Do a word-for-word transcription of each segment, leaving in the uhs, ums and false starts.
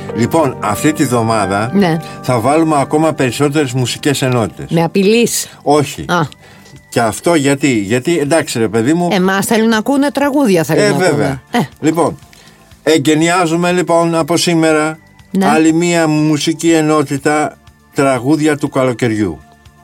Λοιπόν, αυτή τη βδομάδα ναι. θα βάλουμε ακόμα περισσότερες μουσικές ενότητες. Με απειλείς? Όχι. Α. Και αυτό γιατί, γιατί εντάξει ρε παιδί μου. Εμάς θέλουν να ακούνε τραγούδια, θέλουν ε, να βέβαια. ακούνε. Ε. Λοιπόν, εγκαινιάζουμε λοιπόν από σήμερα, ναι, άλλη μία μουσική ενότητα, τραγούδια του καλοκαιριού.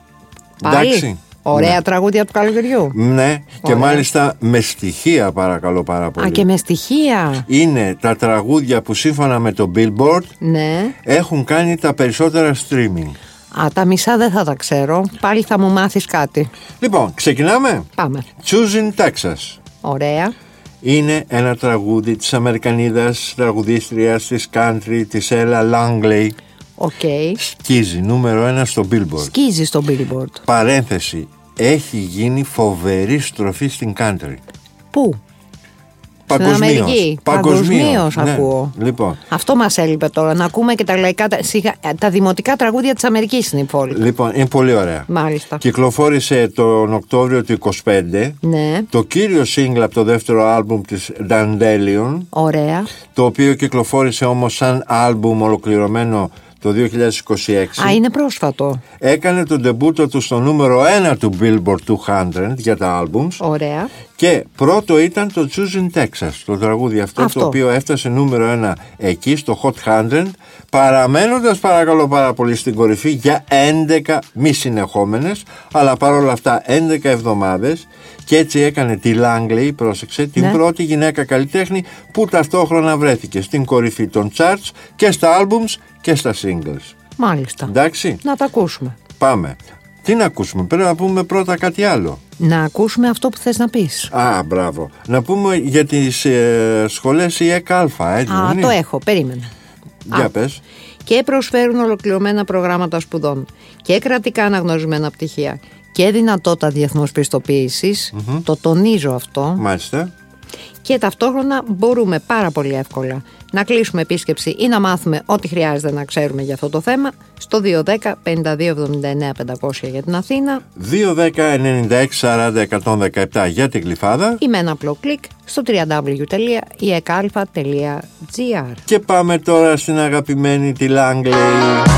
Πάλι. Εντάξει. Ωραία, ναι, τραγούδια του καλοκαιριού. Ναι. Ωραία. Και μάλιστα με στοιχεία, παρακαλώ πάρα πολύ. Α, και με στοιχεία. Είναι τα τραγούδια που σύμφωνα με το Billboard, ναι, έχουν κάνει τα περισσότερα streaming. Α, τα μισά δεν θα τα ξέρω. Πάλι θα μου μάθεις κάτι. Λοιπόν, ξεκινάμε. Πάμε. Choosing Texas. Ωραία. Είναι ένα τραγούδι της Αμερικανίδας τραγουδίστριας της country, της Ella Langley. Okay. Σκίζει νούμερο ένα στο Billboard. Σκίζει στο Billboard. Παρένθεση, έχει γίνει φοβερή στροφή στην country. Πού? Παγκοσμίως. Στην Αμερική. Παγκοσμίως, ναι, ακούω. Λοιπόν. Αυτό μας έλειπε τώρα, να ακούμε και τα λαϊκά, τα, τα δημοτικά τραγούδια της Αμερικής είναι η πόλη. Λοιπόν, είναι πολύ ωραία. Μάλιστα. Κυκλοφόρησε τον Οκτώβριο του είκοσι πέντε. Ναι. Το κύριο single από το δεύτερο άλμπουμ της Dandelion. Ωραία. Το οποίο κυκλοφόρησε όμως σαν άλμπουμ ολοκληρωμένο το δύο χιλιάδες είκοσι έξι. Α, είναι πρόσφατο. Έκανε τον ντεμπούτο του στο νούμερο ένα του Billboard εκατό για τα άλμπουμς. Ωραία. Και πρώτο ήταν το Choosing Texas, το τραγούδι αυτό, αυτό, το οποίο έφτασε νούμερο ένα εκεί στο Hot εκατό, παραμένοντας παρακαλώ πάρα πολύ στην κορυφή για έντεκα μη συνεχόμενες, αλλά παρόλα αυτά έντεκα εβδομάδες, και έτσι έκανε τη Langley, πρόσεξε, την, ναι, πρώτη γυναίκα καλλιτέχνη που ταυτόχρονα βρέθηκε στην κορυφή των charts και στα albums και στα singles. Μάλιστα. Εντάξει. Να τα ακούσουμε. Πάμε. Τι να ακούσουμε, πρέπει να πούμε πρώτα κάτι άλλο. Να ακούσουμε αυτό που θες να πεις. Α, μπράβο. Να πούμε για τις ε, σχολές η ΕΚΑ, έτσι. Α, είναι? Το έχω, περίμενε. Για Α, πες. Και προσφέρουν ολοκληρωμένα προγράμματα σπουδών και κρατικά αναγνωρισμένα πτυχία και δυνατότητα διεθνούς πιστοποίησης. Mm-hmm. Το τονίζω αυτό. Μάλιστα. Και ταυτόχρονα μπορούμε πάρα πολύ εύκολα να κλείσουμε επίσκεψη ή να μάθουμε ό,τι χρειάζεται να ξέρουμε για αυτό το θέμα στο δύο δέκα πενήντα δύο εβδομήντα εννέα πεντακόσια για την Αθήνα, δύο δέκα ενενήντα έξι σαράντα εκατόν δεκαεπτά για την Γλυφάδα ή με ένα απλό κλικ στο double-u double-u double-u τελεία ι ε κ α τελεία τζι άρ. Και πάμε τώρα στην αγαπημένη τη Langley.